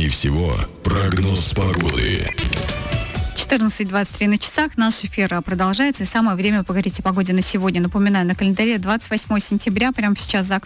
важнее всего прогноз погоды. 14:23 на часах. Наш эфир продолжается. И самое время поговорить о погоде на сегодня. Напоминаю, на календаре 28 сентября. Прямо сейчас за